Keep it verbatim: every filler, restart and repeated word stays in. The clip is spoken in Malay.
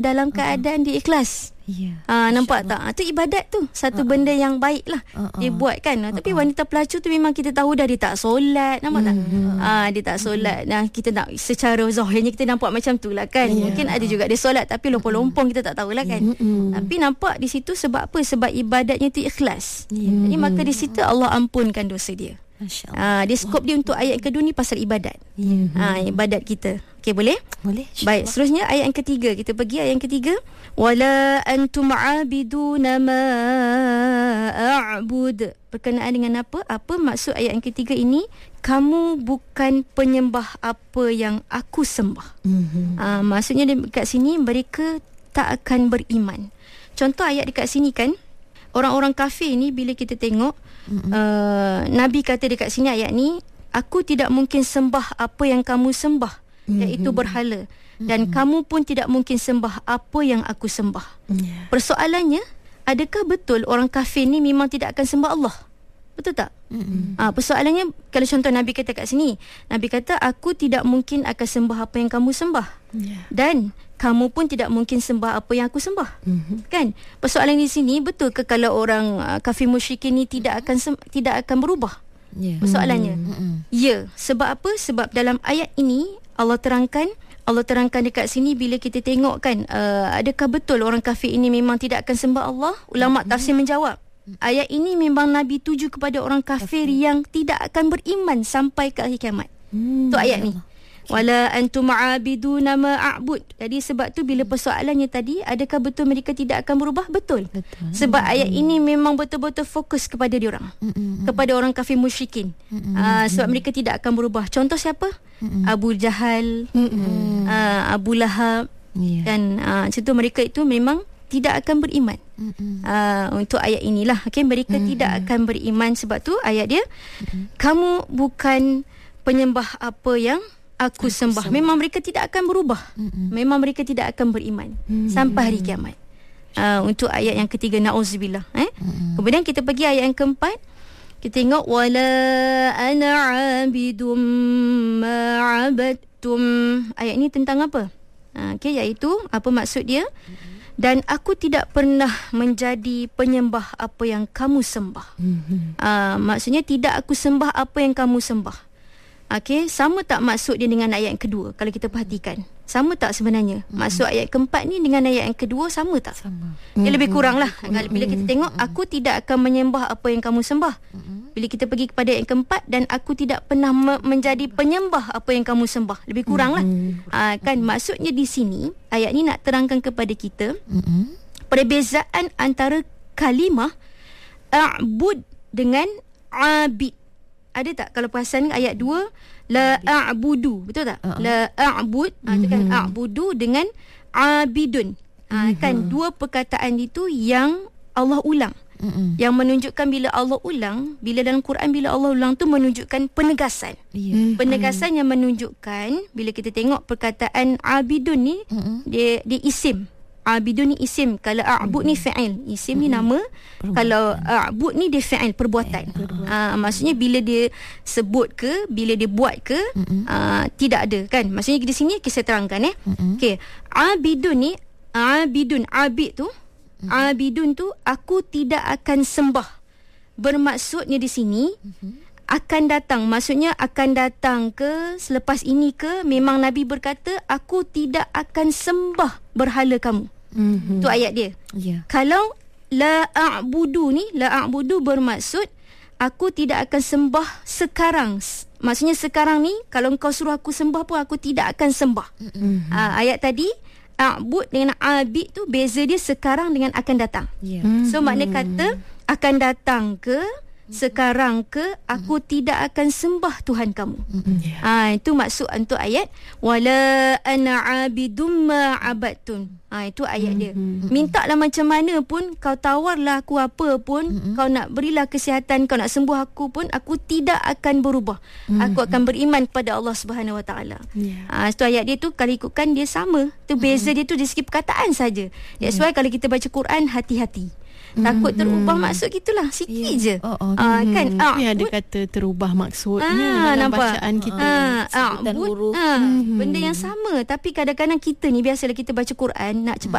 dalam keadaan dia ikhlas. Ya. Ha, nampak tak? Ha, tu ibadat tu. Satu uh-uh. benda yang baik lah uh-uh. dia buat kan. Uh-uh. Tapi wanita pelacur tu memang kita tahu dah dia tak solat. Nampak tak? Uh-huh. Ha, dia tak solat. Nah, kita nak secara zahirnya kita nampak macam tu lah kan. Yeah. Mungkin ada juga dia solat tapi lompong-lompong kita tak tahulah kan. Uh-huh. Tapi nampak di situ sebab apa? Sebab ibadatnya tu ikhlas. Yeah. Jadi maka di situ Allah ampunkan dosa dia. Ha, dia skop dia untuk ayat kedua ni pasal ibadat. Yeah. Ha, ibadat kita. Okey, boleh? Boleh. Baik, seterusnya ayat yang ketiga. Kita pergi ayat yang ketiga. Wala antum aabiduna ma a'bud. Berkenaan dengan apa? Apa maksud ayat yang ketiga ini? Kamu bukan penyembah apa yang aku sembah. Mm-hmm. Ha, maksudnya dekat sini mereka tak akan beriman. Contoh ayat dekat sini kan, orang-orang kafir ni bila kita tengok, mm-hmm. uh, Nabi kata dekat sini ayat ni, aku tidak mungkin sembah apa yang kamu sembah, mm-hmm. iaitu berhala, dan mm-hmm. kamu pun tidak mungkin sembah apa yang aku sembah. Yeah. Persoalannya, adakah betul orang kafir ni memang tidak akan sembah Allah? Betul tak? Mm-hmm. Ha, persoalannya, kalau contoh Nabi kata kat sini, Nabi kata aku tidak mungkin akan sembah apa yang kamu sembah. Yeah. Dan kamu pun tidak mungkin sembah apa yang aku sembah. Mm-hmm. Kan? Persoalan di sini, betul ke kalau orang uh, kafir musyrikin ni tidak akan sem- tidak akan berubah? Yeah. Persoalannya. Mm-hmm. Ya, sebab apa? Sebab dalam ayat ini Allah terangkan, Allah terangkan dekat sini bila kita tengok kan, uh, adakah betul orang kafir ini memang tidak akan sembah Allah? Ulama' mm-hmm. tafsir menjawab, ayat ini memang Nabi tuju kepada orang kafir okay. yang tidak akan beriman sampai ke akhir kiamat. Hmm, tu ayat ni. Wala antum aabiduna ma a'bud. Jadi sebab tu bila persoalannya tadi, adakah betul mereka tidak akan berubah? Betul. Betul. Sebab ayat ini memang betul-betul fokus kepada diorang. Mm-mm. Kepada orang kafir musyrikin. Uh, sebab mereka tidak akan berubah. Contoh siapa? Mm-mm. Abu Jahal, uh, Abu Lahab. Yeah. Dan uh, contoh mereka itu memang tidak akan beriman. Uh, untuk ayat inilah, okay, mereka mm-hmm. tidak akan beriman. Sebab tu ayat dia, mm-hmm. kamu bukan penyembah apa yang aku, aku sembah. sembah. Memang mereka tidak akan berubah. Mm-hmm. Memang mereka tidak akan beriman mm-hmm. sampai hari kiamat. Uh, untuk ayat yang ketiga, na'udzubillah. Eh? Mm-hmm. Kemudian kita pergi ayat yang keempat. Kita tengok, wala ana 'abidum ma 'abadtum. Ayat ni tentang apa? Uh, okay, iaitu apa maksud dia? Mm-hmm. Dan aku tidak pernah menjadi penyembah apa yang kamu sembah. Mm-hmm. Uh, maksudnya tidak aku sembah apa yang kamu sembah. Okey, sama tak maksud dia dengan ayat yang kedua? Kalau kita perhatikan, sama tak sebenarnya? Mm-hmm. Maksud ayat keempat ni dengan ayat yang kedua sama tak? Sama. Dia lebih kurang lah. Mm-hmm. Bila kita tengok, aku tidak akan menyembah apa yang kamu sembah. Mm-hmm. Bila kita pergi kepada ayat yang keempat, dan aku tidak pernah me- menjadi penyembah apa yang kamu sembah. Lebih kurang lah. Mm-hmm. Uh, kan maksudnya di sini, ayat ni nak terangkan kepada kita, mm-hmm. perbezaan antara kalimah a'bud dengan abid. Ada tak kalau perasan ayat dua, la a'budu, betul tak? Uh-huh. La a'bud, uh, itu kan a'budu dengan abidun. Uh, uh-huh. Kan dua perkataan itu yang Allah ulang. Uh-huh. Yang menunjukkan bila Allah ulang, bila dalam Quran bila Allah ulang tu menunjukkan penegasan. Uh-huh. Penegasan yang menunjukkan bila kita tengok perkataan abidun ni, uh-huh. dia dia isim. Abidun ni isim. Kalau a'bud ni fa'il. Isim ni nama. Perbuatan. Kalau a'bud ni dia fa'il, perbuatan. perbuatan. Uh, maksudnya bila dia sebut ke, bila dia buat ke, uh, tidak ada kan. Maksudnya di sini kita terangkan eh. Okey. Abidun ni, abidun, abid tu, abidun tu aku tidak akan sembah. Bermaksudnya di sini akan datang. Maksudnya akan datang ke, selepas ini ke, memang Nabi berkata aku tidak akan sembah berhala kamu. Mm-hmm. Tu ayat dia. Yeah. Kalau la a'budu ni, la a'budu bermaksud aku tidak akan sembah sekarang. Maksudnya sekarang ni kalau engkau suruh aku sembah pun aku tidak akan sembah. Mm-hmm. Uh, ayat tadi a'bud dengan abid tu beza dia sekarang dengan akan datang. Yeah. Mm-hmm. So maknanya kata akan datang ke, sekarang ke, aku mm. tidak akan sembah Tuhan kamu. Mm-hmm. Yeah. Ha, itu maksud untuk ayat wala ana abidum ma abadtun. Ha, itu ayat mm-hmm. dia. Mintalah macam mana pun, kau tawarlah aku apa pun, mm-hmm. kau nak berilah kesihatan, kau nak sembuh aku pun, aku tidak akan berubah. Mm-hmm. Aku akan beriman kepada Allah Subhanahu Wa Taala. Yeah. Ha, itu ayat dia tu kalau ikutkan dia sama. Tu beza mm-hmm. dia tu dari segi perkataan saja. That's mm-hmm. why kalau kita baca Quran, hati-hati. Takut terubah maksud gitulah. Sikit yeah. je. Oh, oh. Uh, kan Tapi uh, ada kata terubah maksudnya ah, dalam nampak? bacaan kita. Ah, ah, dan but, huruf. ah, Mm-hmm. benda yang sama. Tapi kadang-kadang kita ni biasalah kita baca Quran nak cepat